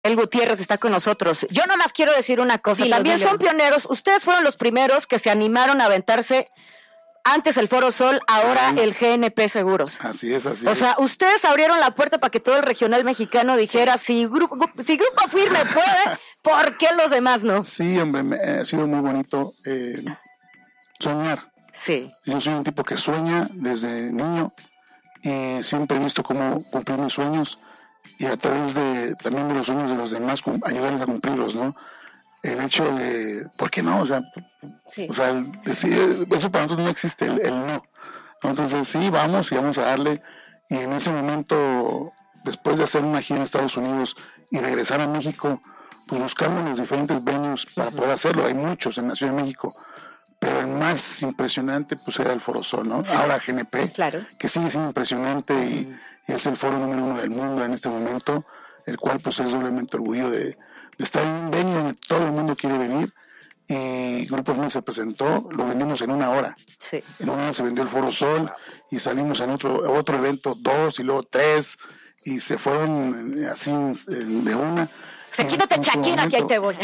El Gutiérrez está con nosotros. Yo nomás quiero decir una cosa. También son pioneros. Ustedes fueron los primeros que se animaron a aventarse antes el Foro Sol, ahora el GNP Seguros. Así es. O sea, ustedes abrieron la puerta para que todo el regional mexicano dijera, si Grupo Firme puede, ¿por qué los demás no? Sí, hombre, ha sido muy bonito soñar. Sí. Yo soy un tipo que sueña desde niño y siempre he visto cómo cumplir mis sueños y a través también de los sueños de los demás ayudarles a cumplirlos, ¿no? El hecho de, ¿por qué no? O sea, decir, eso para nosotros no existe, el no. Entonces sí, vamos a darle. Y en ese momento, después de hacer una gira en Estados Unidos y regresar a México, pues buscamos los diferentes venues para poder hacerlo. Hay muchos en la Ciudad de México, pero el más impresionante pues era el Foro Sol, ¿no? Sí. Ahora GNP, claro, que sigue siendo impresionante y es el foro número 1 del mundo en este momento, el cual pues es doblemente orgullo de estar en un venue donde todo el mundo quiere venir. Y Grupo Firme se presentó, lo vendimos en 1 hora. Sí. En 1 hora se vendió el Foro Sol y salimos en otro evento 2 y luego 3 y se fueron así de una. Se quítate Shakira, que ahí te voy.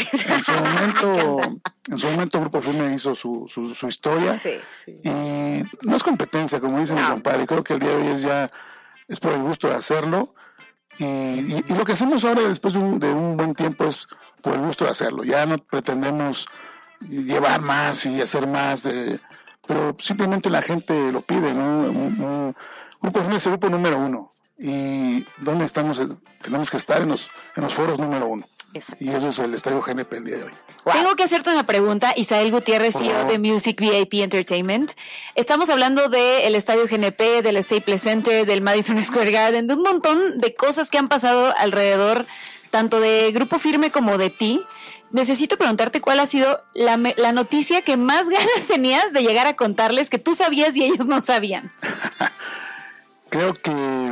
En su momento Grupo Firme hizo su historia. Sí. Y no es competencia, como dice mi compadre. Creo que el día de hoy es por el gusto de hacerlo. Y lo que hacemos ahora después de un buen tiempo es por el gusto de hacerlo. Ya no pretendemos llevar más y hacer más, pero simplemente la gente lo pide, ¿no? Grupo Firme es el grupo número 1 y ¿dónde estamos? Tenemos que estar en los foros número 1. Exacto. Y eso es el Estadio GNP el día de hoy. Wow. Tengo que hacerte una pregunta, Isael Gutiérrez, CEO de Music VIP Entertainment. Estamos hablando del Estadio GNP, del Staples Center, del Madison Square Garden, de un montón de cosas que han pasado alrededor, tanto de Grupo Firme como de ti. Necesito preguntarte cuál ha sido la noticia que más ganas tenías de llegar a contarles, que tú sabías y ellos no sabían. Creo que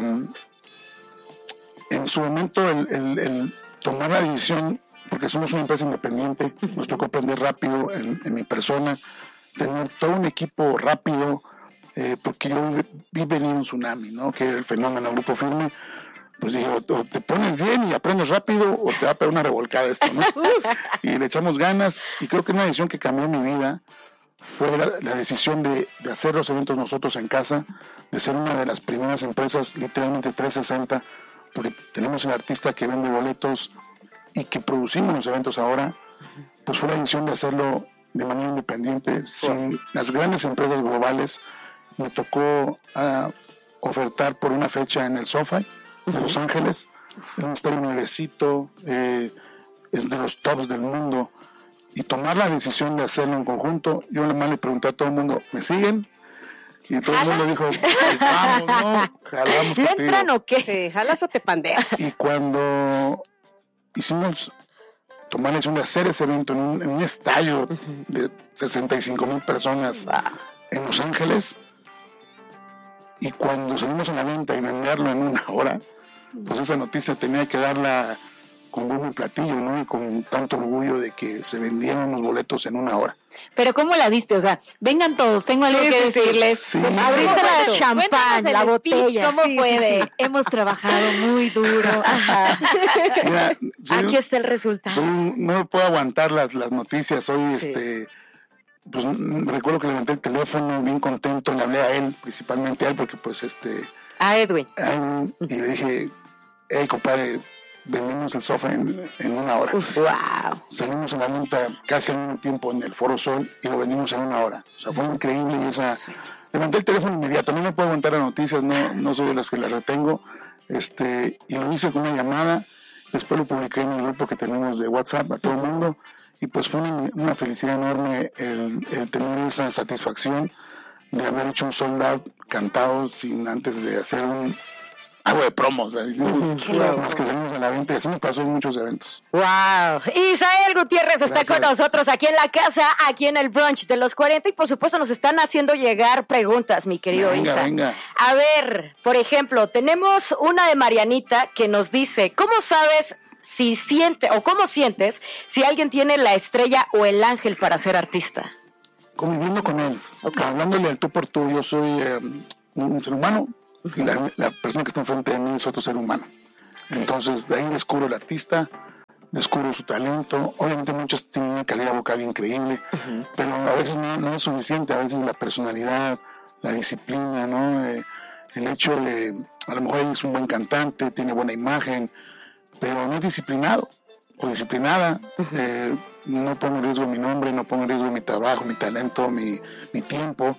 en su momento el tomar la decisión, porque somos una empresa independiente, nos tocó aprender rápido en mi persona, tener todo un equipo rápido, porque yo vi venir un tsunami, ¿no? Que era el fenómeno Grupo Firme. Pues dije, o te pones bien y aprendes rápido, o te va a pegar una revolcada esto, ¿no? Y le echamos ganas, y creo que una decisión que cambió mi vida fue la decisión de hacer los eventos nosotros en casa, de ser una de las primeras empresas, literalmente 360, porque tenemos el artista que vende boletos y que producimos los eventos ahora, pues fue la decisión de hacerlo de manera independiente, sin las grandes empresas globales. Me tocó ofertar por una fecha en el SoFi de Los Ángeles, un estadio nuevecito, es de los tops del mundo, y tomar la decisión de hacerlo en conjunto. Yo nada más le pregunté a todo el mundo, ¿me siguen? Y todo el mundo dijo, vamos, ¿no? Jalamos. ¿Le entran o qué? Sí, jalas o te pandeas. Y cuando hicimos tomar la decisión de hacer ese evento en un estadio de 65,000 personas en Los Ángeles, y cuando salimos a la venta y venderlo en 1 hora, pues esa noticia tenía que darla con bombo y platillo, ¿no? Y con tanto orgullo de que se vendieron los boletos en 1 hora. Pero ¿cómo la viste? O sea, vengan todos, tengo algo que decirles. Sí. Abriste la champán, la botella. ¿Cómo fue de? Hemos trabajado muy duro. Ajá. Mira, Aquí está el resultado. No puedo aguantar las noticias. Hoy, pues recuerdo que levanté el teléfono bien contento, le hablé a él, principalmente a él, porque pues A Edwin. Y le dije, hey compadre, vendimos el sofá en 1 hora. Wow. Salimos a la venta casi al mismo tiempo en el Foro Sol y lo vendimos en 1 hora. O sea, fue increíble y levanté el teléfono inmediato. No me puedo aguantar las noticias, no soy de las que las retengo. Y lo hice con una llamada. Después lo publiqué en el grupo que tenemos de WhatsApp a todo el mundo. Y pues fue una felicidad enorme el tener esa satisfacción de haber hecho un sold out cantado sin antes de hacer algo de promo. O sea, hicimos más que salimos a la venta y así nos pasó en muchos eventos. Wow. Isael Gutiérrez está con nosotros aquí en la casa, aquí en el brunch de los 40, y por supuesto nos están haciendo llegar preguntas, mi querido Isa. Venga. A ver, por ejemplo, tenemos una de Marianita que nos dice, ¿cómo sabes cómo sientes si alguien tiene la estrella o el ángel para ser artista? Conviviendo con él, hablándole al tú por tú. Yo soy un ser humano y la persona que está enfrente de mí es otro ser humano. Entonces de ahí descubro el artista, descubro su talento. Obviamente muchos tienen una calidad vocal increíble, pero a veces no es suficiente. A veces la personalidad, la disciplina, ¿no? El hecho de, a lo mejor es un buen cantante, tiene buena imagen, pero no es disciplinado o disciplinada. No pongo en riesgo mi nombre, no pongo en riesgo mi trabajo, mi talento, mi tiempo,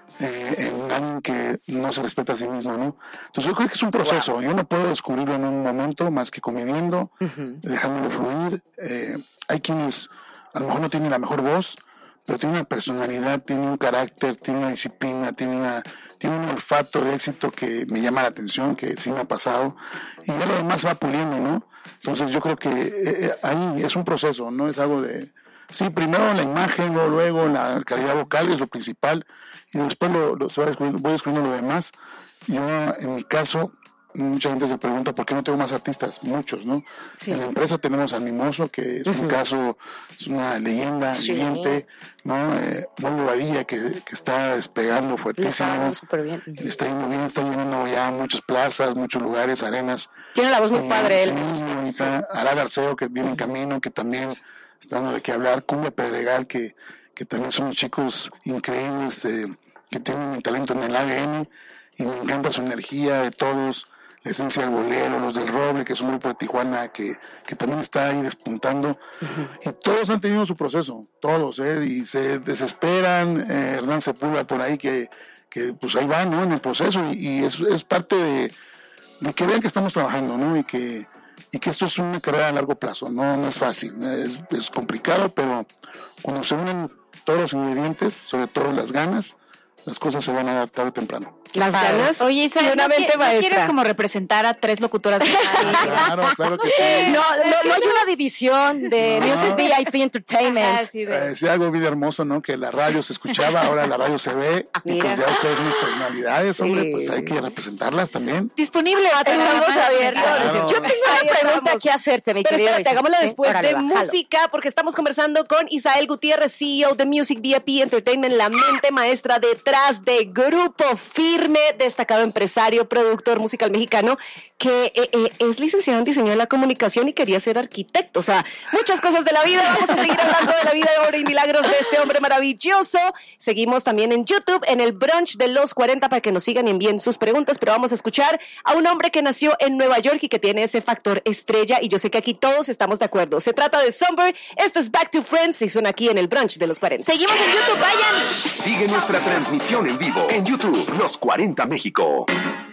en alguien que no se respeta a sí mismo, ¿no? Entonces yo creo que es un proceso. Wow. Yo no puedo descubrirlo en un momento más que conviviendo, dejándolo fluir. Hay quienes a lo mejor no tienen la mejor voz, pero tienen una personalidad, tienen un carácter, tienen una disciplina, tienen un olfato de éxito que me llama la atención, que sí me ha pasado, y ya lo demás va puliendo, ¿no? Entonces yo creo que ahí es un proceso, no es algo de... Sí, primero la imagen, luego la calidad vocal es lo principal, y después voy descubriendo lo demás. Yo, en mi caso, mucha gente se pregunta por qué no tengo más artistas, muchos, ¿no? Sí. En la empresa tenemos al Mimoso, que es un caso, es una leyenda viviente, ¿no? Mauro Badilla, que está despegando fuertísimo. Está yendo bien, está llenando ya muchas plazas, muchos lugares, arenas. Tiene la voz muy padre él. Sí. Ara Garceo, que viene en camino, que también está dando de qué hablar. Cumbia Pedregal, que también son chicos increíbles, que tienen un talento en el ADN, y me encanta su energía de todos. La Esencia del Bolero, los del Roble, que es un grupo de Tijuana que también está ahí despuntando. Y todos han tenido su proceso, todos, y se desesperan. Hernán Sepúlveda por ahí, que pues ahí va, ¿no? En el proceso, y es parte de que vean que estamos trabajando, ¿no? Y que esto es una carrera a largo plazo, no es fácil, es complicado, pero cuando se unen todos los ingredientes, sobre todo las ganas, las cosas se van a dar tarde o temprano. Las ganas. Oye, Isa, ¿no quieres como representar a 3 locutoras? Claro que sí. No hay una división de Music VIP Entertainment. Sí, algo bien hermoso, ¿no? Que la radio se escuchaba, ahora la radio se ve. Y pues ya ustedes son personalidades, hombre, pues hay que representarlas también. Disponible a estamos abiertos. Claro. Yo tengo una pregunta que hacerte, mi querido. Pero hagámosla después de música, porque estamos conversando con Isael Gutiérrez, CEO de Music VIP Entertainment, la mente maestra detrás de Grupo Firme, destacado empresario, productor musical mexicano, que es licenciado en diseño de la comunicación y quería ser arquitecto. O sea, muchas cosas de la vida. Vamos a seguir hablando de la vida de oro y milagros de este hombre maravilloso. Seguimos también en YouTube, en el brunch de los 40, para que nos sigan y envíen sus preguntas, pero vamos a escuchar a un hombre que nació en Nueva York y que tiene ese factor estrella, y yo sé que aquí todos estamos de acuerdo. Se trata de Somber. Esto es Back to Friends y suena aquí en el brunch de los 40. Seguimos en YouTube, vayan. Sigue nuestra transmisión en vivo en YouTube, Los 40 México.